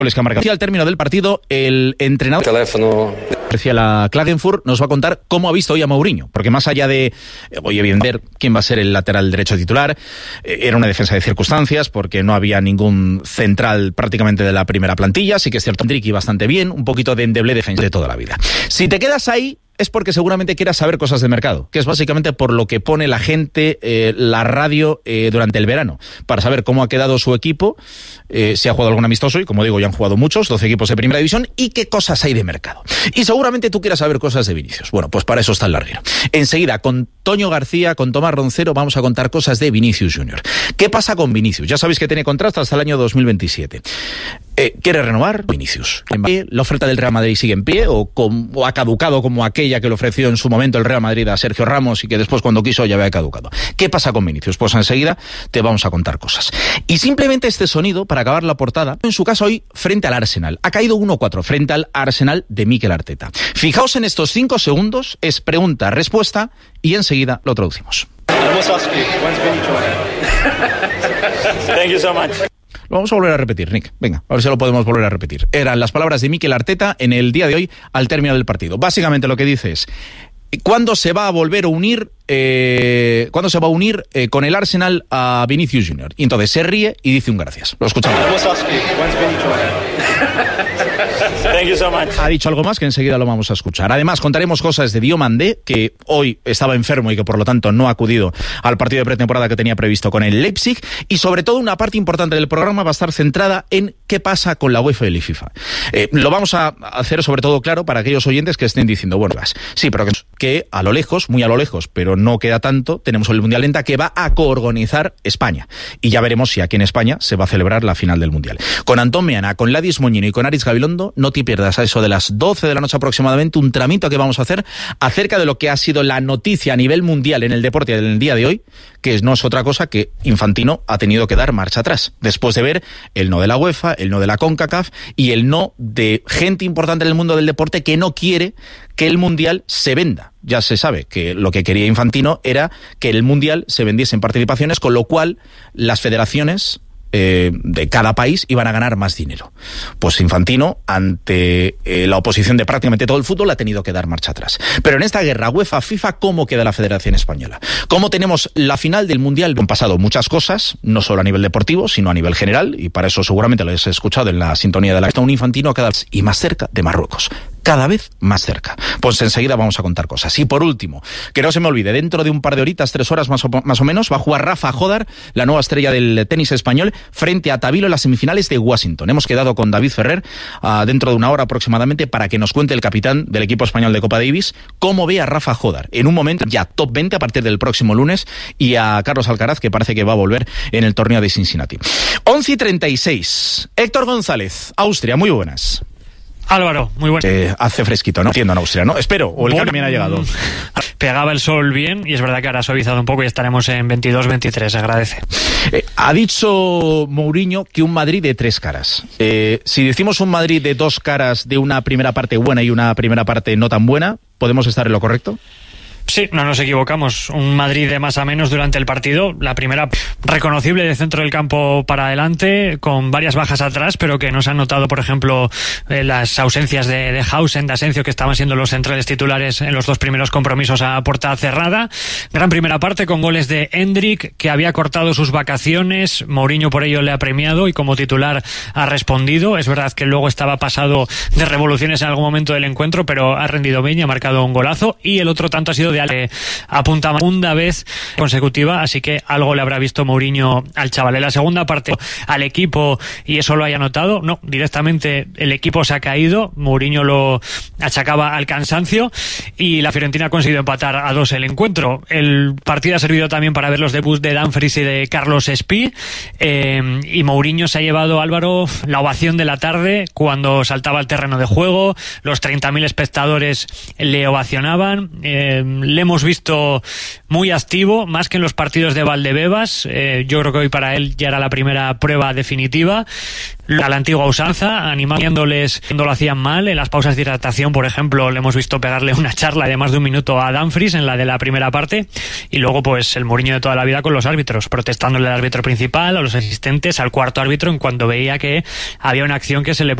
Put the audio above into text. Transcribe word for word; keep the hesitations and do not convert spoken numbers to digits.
goles que ha marcado. Al término del partido, el entrenador teléfono decía la Klagenfurt nos va a contar cómo ha visto hoy a Mourinho, porque más allá de voy a ver quién va a ser el lateral derecho titular, eh, era una defensa de circunstancias porque no había ningún central prácticamente de la primera plantilla, sí que es cierto, Endrick bastante bien, un poquito de endeble defensa de toda la vida. Si te quedas ahí es porque seguramente quieras saber cosas de mercado, que es básicamente por lo que pone la gente, eh, la radio eh, durante el verano, para saber cómo ha quedado su equipo, eh, si ha jugado algún amistoso, y como digo, ya han jugado muchos, doce equipos de primera división, y qué cosas hay de mercado. Y seguramente tú quieras saber cosas de Vinicius. Bueno, pues para eso está el larguero. Enseguida, con Toño García, con Tomás Roncero, vamos a contar cosas de Vinicius Junior. ¿Qué pasa con Vinicius? Ya sabéis que tiene contrato hasta el año dos mil veintisiete. Eh, ¿Quiere renovar? Vinicius. ¿La oferta del Real Madrid sigue en pie o, com, o ha caducado como aquella que le ofreció en su momento el Real Madrid a Sergio Ramos y que después cuando quiso ya había caducado? ¿Qué pasa con Vinicius? Pues enseguida te vamos a contar cosas. Y simplemente este sonido, para acabar la portada, en su caso hoy frente al Arsenal. Ha caído uno cuatro frente al Arsenal de Mikel Arteta. Fijaos en estos cinco segundos, es pregunta, respuesta y enseguida lo traducimos. Thank you so much. Lo vamos a volver a repetir, Nick. Venga, a ver si lo podemos volver a repetir. Eran las palabras de Mikel Arteta en el día de hoy al término del partido. Básicamente lo que dice es, ¿cuándo se va a volver a unir, eh, cuándo se va a unir eh, con el Arsenal a Vinicius Junior? Y entonces se ríe y dice un gracias. Lo escuchamos. Thank you so much. Ha dicho algo más que enseguida lo vamos a escuchar. Además, contaremos cosas de Diomandé, que hoy estaba enfermo y que por lo tanto no ha acudido al partido de pretemporada que tenía previsto con el Leipzig. Y sobre todo una parte importante del programa va a estar centrada en qué pasa con la UEFA y la FIFA. Eh, lo vamos a hacer sobre todo claro para aquellos oyentes que estén diciendo, bueno, sí, pero que, que a lo lejos, muy a lo lejos, pero no queda tanto, tenemos el Mundial Lenta que va a coorganizar España. Y ya veremos si aquí en España se va a celebrar la final del Mundial. Con Antón Meana, con Ladis Moñino y con Aritz Gabilondo, no te pierdas a eso de las doce de la noche aproximadamente un tramito que vamos a hacer acerca de lo que ha sido la noticia a nivel mundial en el deporte en el día de hoy, que no es otra cosa que Infantino ha tenido que dar marcha atrás, después de ver el no de la UEFA, el no de la CONCACAF y el no de gente importante en el mundo del deporte que no quiere que el Mundial se venda. Ya se sabe que lo que quería Infantino era que el Mundial se vendiese en participaciones, con lo cual las federaciones Eh, de cada país iban a ganar más dinero. Pues Infantino, ante eh, la oposición de prácticamente todo el fútbol, ha tenido que dar marcha atrás. Pero en esta guerra UEFA-FIFA, ¿cómo queda la Federación Española? ¿Cómo tenemos la final del Mundial? Han pasado muchas cosas, no solo a nivel deportivo, sino a nivel general, y para eso seguramente lo habéis escuchado en la sintonía de la... Está un Infantino cada vez y más cerca de Marruecos. Cada vez más cerca. Pues enseguida vamos a contar cosas. Y por último, que no se me olvide, dentro de un par de horitas, tres horas más o, más o menos, va a jugar Rafa Jodar, la nueva estrella del tenis español, frente a Tabilo en las semifinales de Washington. Hemos quedado con David Ferrer uh, dentro de una hora aproximadamente para que nos cuente el capitán del equipo español de Copa Davis cómo ve a Rafa Jodar en un momento ya top veinte a partir del próximo lunes, y a Carlos Alcaraz, que parece que va a volver en el torneo de Cincinnati. once y treinta y seis. Héctor González, Austria, muy buenas. Álvaro, muy bueno. Eh, hace fresquito, ¿no? Entiendo en Austria, ¿no? Espero, o el bueno, que también ha llegado. Pegaba el sol bien y es verdad que ahora ha suavizado un poco y estaremos en veintidós veintitrés, agradece. Eh, ha dicho Mourinho que un Madrid de tres caras. Eh, si decimos un Madrid de dos caras, de una primera parte buena y una primera parte no tan buena, ¿podemos estar en lo correcto? Sí, no nos equivocamos. Un Madrid de más a menos durante el partido. La primera reconocible de centro del campo para adelante, con varias bajas atrás, pero que no se han notado, por ejemplo, eh, las ausencias de, de Hausen, de Asencio, que estaban siendo los centrales titulares en los dos primeros compromisos a puerta cerrada. Gran primera parte con goles de Endrick, que había cortado sus vacaciones. Mourinho por ello le ha premiado y como titular ha respondido. Es verdad que luego estaba pasado de revoluciones en algún momento del encuentro, pero ha rendido bien y ha marcado un golazo. Y el otro tanto ha sido de Ale, apunta segunda vez consecutiva, así que algo le habrá visto Mourinho al chaval. En la segunda parte al equipo, y eso lo haya notado, no, directamente el equipo se ha caído, Mourinho lo achacaba al cansancio y la Fiorentina ha conseguido empatar a dos el encuentro. El partido ha servido también para ver los debuts de Dumfries y de Carlos Espí, eh, y Mourinho se ha llevado, Álvaro, la ovación de la tarde cuando saltaba al terreno de juego, los treinta mil espectadores le ovacionaban, eh, le hemos visto muy activo, más que en los partidos de Valdebebas. Eh, yo creo que hoy para él ya era la primera prueba definitiva. A la antigua usanza, animándoles cuando lo hacían mal. En las pausas de hidratación, por ejemplo, le hemos visto pegarle una charla de más de un minuto a Dumfries en la de la primera parte. Y luego, pues, el Mourinho de toda la vida con los árbitros, protestándole al árbitro principal, a los asistentes, al cuarto árbitro, en cuanto veía que había una acción que se le